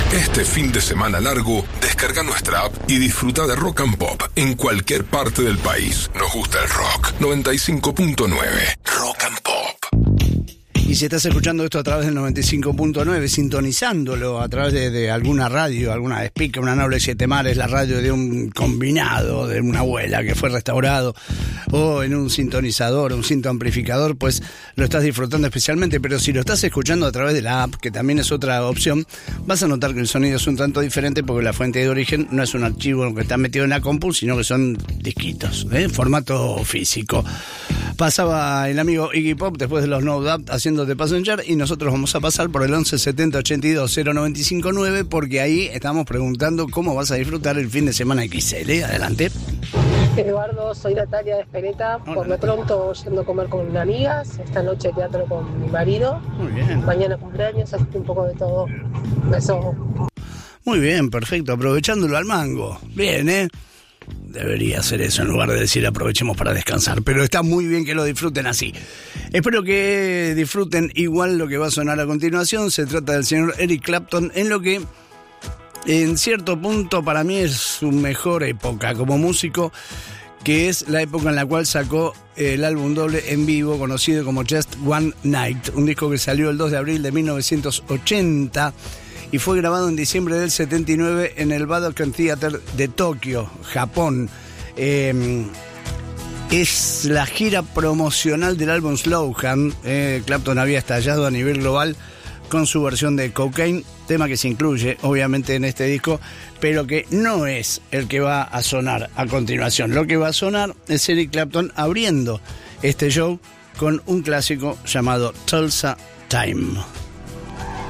Este fin de semana largo, descarga nuestra app y disfruta de Rock and Pop en cualquier parte del país. Nos gusta el rock. 95.9 Rock and Pop. Y si estás escuchando esto a través del 95.9, sintonizándolo a través de alguna radio, alguna speaker, una Noble 7 Mares, la radio de un combinado, de una abuela que fue restaurado, o en un sintonizador, un cinto amplificador, pues lo estás disfrutando especialmente. Pero si lo estás escuchando a través de la app, que también es otra opción, vas a notar que el sonido es un tanto diferente, porque la fuente de origen no es un archivo que está metido en la compu, sino que son disquitos, formato físico. Pasaba el amigo Iggy Pop después de los No Doubt haciendo The Passenger, y nosotros vamos a pasar por el 11 70 82 0959, porque ahí estamos preguntando cómo vas a disfrutar el fin de semana XL. Adelante. Eduardo, soy Natalia de Espeleta. Por lo pronto yendo a comer con amigas, esta noche teatro con mi marido. Muy bien. Mañana cumpleaños, así que un poco de todo. Beso. Muy bien, perfecto, aprovechándolo al mango. Bien, debería hacer eso en lugar de decir aprovechemos para descansar, pero está muy bien que lo disfruten así. Espero que disfruten igual lo que va a sonar a continuación. Se trata del señor Eric Clapton, en lo que en cierto punto para mí es su mejor época como músico, que es la época en la cual sacó el álbum doble en vivo conocido como Just One Night, un disco que salió el 2 de abril de 1980 y fue grabado en diciembre del 79 en el Budokan Theater de Tokio, Japón. Es la gira promocional del álbum Slowhand. Clapton había estallado a nivel global con su versión de Cocaine, tema que se incluye obviamente en este disco, pero que no es el que va a sonar a continuación. Lo que va a sonar es Eric Clapton abriendo este show con un clásico llamado Tulsa Time.